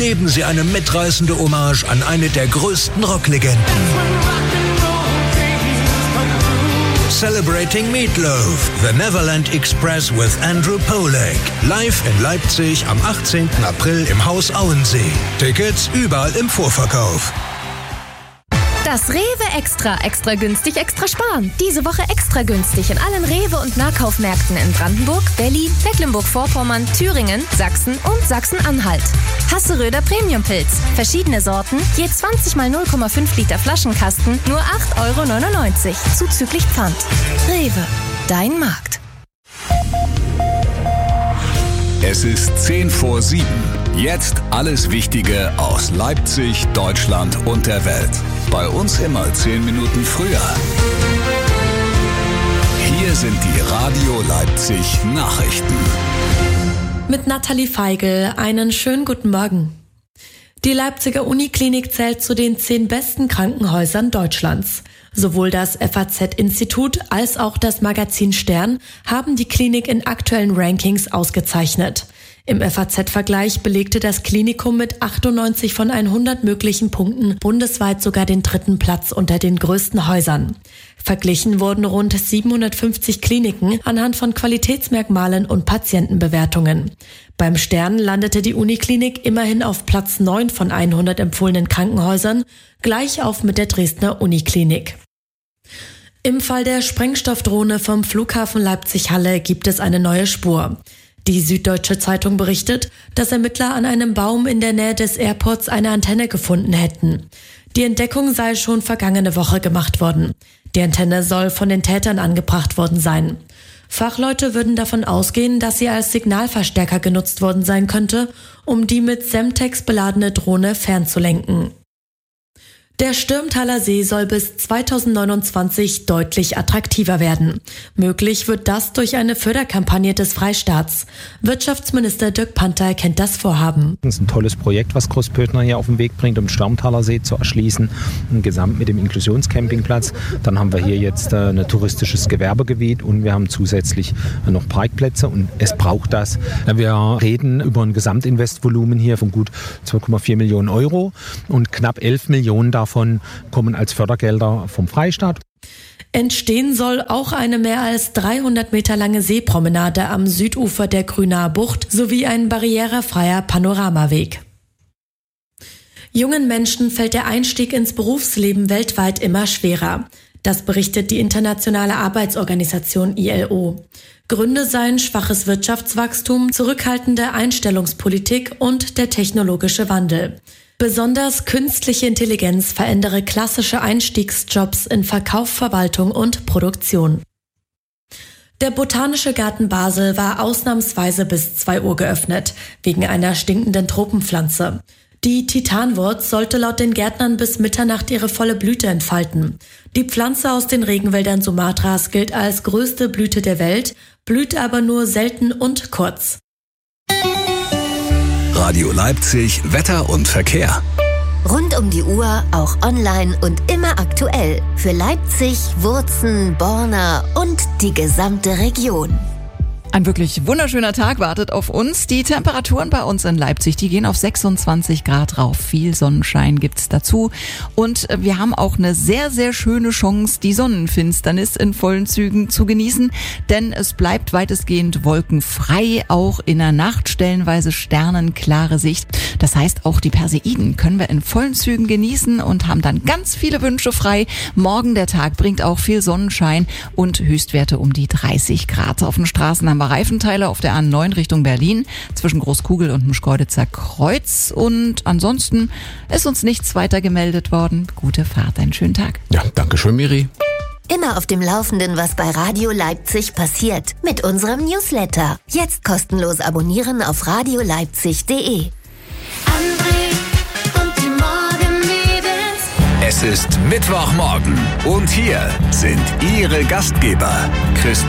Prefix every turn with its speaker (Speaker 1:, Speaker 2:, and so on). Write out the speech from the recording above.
Speaker 1: erleben Sie eine mitreißende Hommage an eine der größten Rocklegenden. Celebrating Meatloaf, The Neverland Express with Andrew Polak. Live in Leipzig am 18. April im Haus Auensee. Tickets überall im Vorverkauf.
Speaker 2: Das Rewe Extra. Extra günstig, extra sparen. Diese Woche extra günstig in allen Rewe- und Nahkaufmärkten in Brandenburg, Berlin, Mecklenburg-Vorpommern, Thüringen, Sachsen und Sachsen-Anhalt. Hasseröder Premiumpilz. Verschiedene Sorten, je 20 mal 0,5 Liter Flaschenkasten, nur 8,99 €, zuzüglich Pfand. Rewe, dein Markt.
Speaker 3: Es ist 10 vor 7. Jetzt alles Wichtige aus Leipzig, Deutschland und der Welt. Bei uns immer 10 Minuten früher. Hier sind die Radio Leipzig Nachrichten.
Speaker 4: Mit Nathalie Feigl einen schönen guten Morgen. Die Leipziger Uniklinik zählt zu den 10 besten Krankenhäusern Deutschlands. Sowohl das FAZ-Institut als auch das Magazin Stern haben die Klinik in aktuellen Rankings ausgezeichnet. Im FAZ-Vergleich belegte das Klinikum mit 98 von 100 möglichen Punkten bundesweit sogar den 3. Platz unter den größten Häusern. Verglichen wurden rund 750 Kliniken anhand von Qualitätsmerkmalen und Patientenbewertungen. Beim Stern landete die Uniklinik immerhin auf Platz 9 von 100 empfohlenen Krankenhäusern, gleich auf mit der Dresdner Uniklinik. Im Fall der Sprengstoffdrohne vom Flughafen Leipzig-Halle gibt es eine neue Spur. Die Süddeutsche Zeitung berichtet, dass Ermittler an einem Baum in der Nähe des Airports eine Antenne gefunden hätten. Die Entdeckung sei schon vergangene Woche gemacht worden. Die Antenne soll von den Tätern angebracht worden sein. Fachleute würden davon ausgehen, dass sie als Signalverstärker genutzt worden sein könnte, um die mit Semtex beladene Drohne fernzulenken. Der Stürmtaler See soll bis 2029 deutlich attraktiver werden. Möglich wird das durch eine Förderkampagne des Freistaats. Wirtschaftsminister Dirk Panther kennt das Vorhaben.
Speaker 5: Das ist ein tolles Projekt, was Großpöthner hier auf den Weg bringt, um den Stürmtaler See zu erschließen, gesamt mit dem Inklusionscampingplatz. Dann haben wir hier jetzt ein touristisches Gewerbegebiet und wir haben zusätzlich noch Parkplätze und es braucht das. Wir reden über ein Gesamtinvestvolumen hier von gut 2,4 Millionen € und knapp 11 Millionen davon kommen als Fördergelder vom Freistaat.
Speaker 4: Entstehen soll auch eine mehr als 300 Meter lange Seepromenade am Südufer der Grünaer Bucht sowie ein barrierefreier Panoramaweg. Jungen Menschen fällt der Einstieg ins Berufsleben weltweit immer schwerer. Das berichtet die Internationale Arbeitsorganisation ILO. Gründe seien schwaches Wirtschaftswachstum, zurückhaltende Einstellungspolitik und der technologische Wandel. Besonders künstliche Intelligenz verändere klassische Einstiegsjobs in Verkauf, Verwaltung und Produktion. Der Botanische Garten Basel war ausnahmsweise bis 2 Uhr geöffnet, wegen einer stinkenden Tropenpflanze. Die Titanwurz sollte laut den Gärtnern bis Mitternacht ihre volle Blüte entfalten. Die Pflanze aus den Regenwäldern Sumatras gilt als größte Blüte der Welt, blüht aber nur selten und kurz.
Speaker 3: Radio Leipzig, Wetter und Verkehr.
Speaker 6: Rund um die Uhr, auch online und immer aktuell. Für Leipzig, Wurzen, Borna und die gesamte Region.
Speaker 7: Ein wirklich wunderschöner Tag wartet auf uns. Die Temperaturen bei uns in Leipzig, die gehen auf 26 Grad rauf. Viel Sonnenschein gibt's dazu. Und wir haben auch eine sehr, sehr schöne Chance, die Sonnenfinsternis in vollen Zügen zu genießen. Denn es bleibt weitestgehend wolkenfrei, auch in der Nacht stellenweise sternenklare Sicht. Das heißt, auch die Perseiden können wir in vollen Zügen genießen und haben dann ganz viele Wünsche frei. Morgen der Tag bringt auch viel Sonnenschein und Höchstwerte um die 30 Grad. Auf den Straßen haben wir Reifenteile auf der A9 Richtung Berlin zwischen Großkugel und dem Schkeuditzer Kreuz. Und ansonsten ist uns nichts weiter gemeldet worden. Gute Fahrt, einen schönen Tag.
Speaker 8: Ja, danke schön, Miri.
Speaker 6: Immer auf dem Laufenden, was bei Radio Leipzig passiert. Mit unserem Newsletter. Jetzt kostenlos abonnieren auf radioleipzig.de.
Speaker 3: Es ist Mittwochmorgen und hier sind Ihre Gastgeber Christian